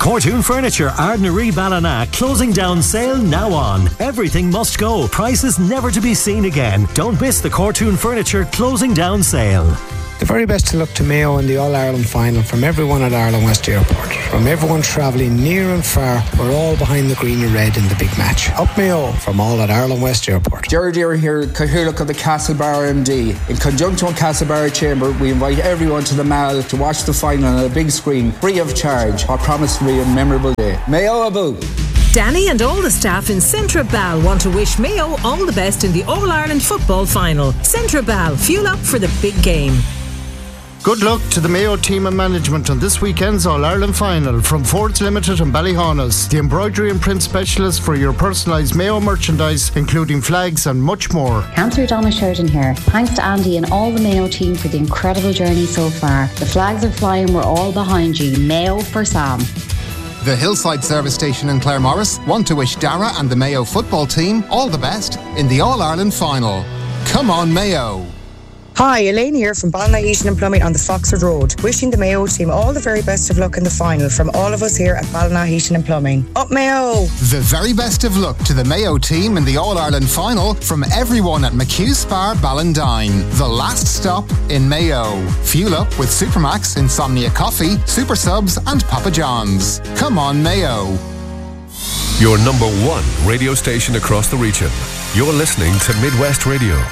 Cortoon Furniture, Ardnaree Ballina, closing down sale now on. Everything must go. Prices never to be seen again. Don't miss the Cortoon Furniture closing down sale. The very best of luck to Mayo in the All-Ireland final from everyone at Ireland West Airport. From everyone travelling near and far, we're all behind the green and red in the big match. Up Mayo from all at Ireland West Airport. Jerry Deere here, Cathaoirleach of the Castlebar MD. In conjunction with Castlebar Chamber, we invite everyone to the Mall to watch the final on a big screen, free of charge. I promise to be a memorable day. Mayo Abu! Danny and all the staff in Centra Bal want to wish Mayo all the best in the All-Ireland football final. Centra Bal, fuel up for the big game. Good luck to the Mayo team and management on this weekend's All-Ireland final from Fords Limited and Ballyhaunis, the embroidery and print specialist for your personalised Mayo merchandise, including flags and much more. Councillor Donna Sheridan here. Thanks to Andy and all the Mayo team for the incredible journey so far. The flags are flying, we're all behind you. Mayo for Sam. The Hillside Service Station in Claremorris want to wish Dara and the Mayo football team all the best in the All-Ireland final. Come on, Mayo! Hi, Elaine here from Ballina Heating and Plumbing on the Foxford Road. Wishing the Mayo team all the very best of luck in the final from all of us here at Ballina Heating and Plumbing. Up Mayo! The very best of luck to the Mayo team in the All-Ireland final from everyone at McHugh Spar Ballindine. The last stop in Mayo. Fuel up with Supermax, Insomnia Coffee, Super Subs and Papa John's. Come on, Mayo. Your number one radio station across the region. You're listening to Midwest Radio.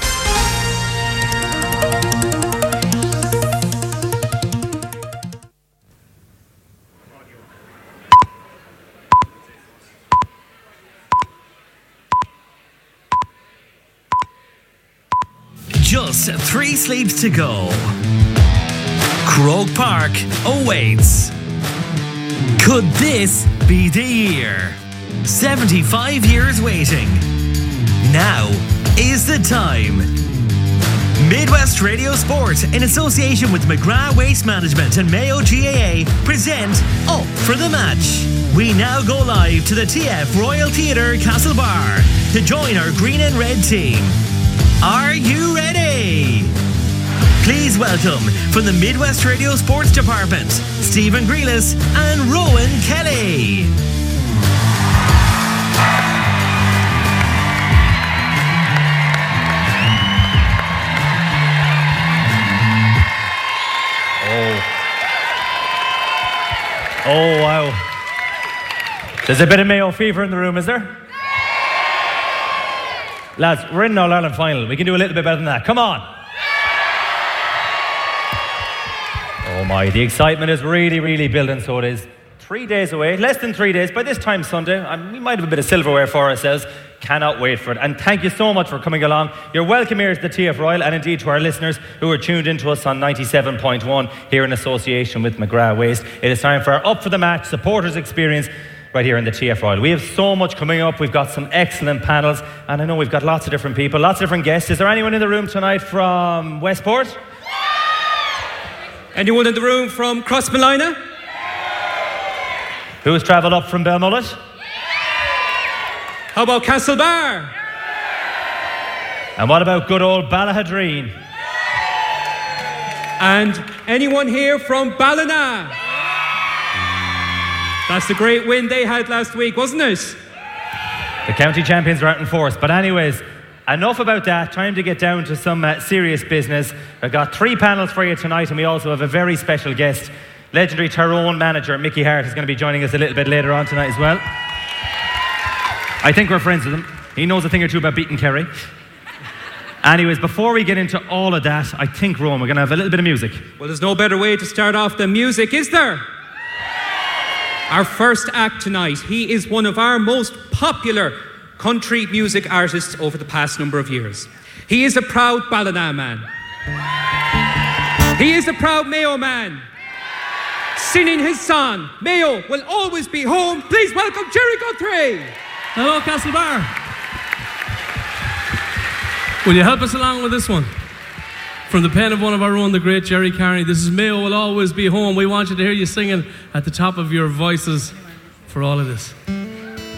Just 3 sleeps to go. Croke Park awaits. Could this be the year? 75 years waiting. Now is the time. Midwest Radio Sport, in association with McGrath Waste Management and Mayo GAA, present Up for the Match. We now go live to the TF Royal Theatre, Castlebar, to join our green and red team. Are you ready? Please welcome, from the Midwest Radio Sports Department, Stephen Grealis and Rowan Kelly. Oh, wow. There's a bit of Mayo fever in the room, is there? Lads, we're in an All-Ireland final. We can do a little bit better than that. Come on. Oh my, the excitement is really, really building. So it is 3 days away, less than 3 days. By this time Sunday, we might have a bit of silverware for ourselves. Cannot wait for it. And thank you so much for coming along. You're welcome here to the TF Royal, and indeed to our listeners who are tuned into us on 97.1 here in association with McGrath Waste. It is time for our Up for the Match supporters experience right here in the TF Royal. We have so much coming up. We've got some excellent panels, and I know we've got lots of different people, lots of different guests. Is there anyone in the room tonight from Westport? Anyone in the room from Crossmolina? Who has travelled up from Belmullet? How about Castlebar? And what about good old Ballahadreen? And anyone here from Ballina? That's the great win they had last week, wasn't it? The county champions are out in force. But anyways, enough about that. Time to get down to some serious business. I've got 3 panels for you tonight, and we also have a very special guest. Legendary Tyrone manager Mickey Hart is going to be joining us a little bit later on tonight as well. I think we're friends with him. He knows a thing or two about beating Kerry. Anyways, before we get into all of that, I think, Rowan, we're going to have a little bit of music. Well, there's no better way to start off than music, is there? Our first act tonight, he is one of our most popular country music artists over the past number of years. He is a proud Ballina man. He is a proud Mayo man. Singing his song, Mayo Will Always Be Home. Please welcome Jerry Guthrie. Hello, Castlebar. Will you help us along with this one? From the pen of one of our own, the great Jerry Carney. This is Mayo Will Always Be Home. We want you to hear you singing at the top of your voices for all of this.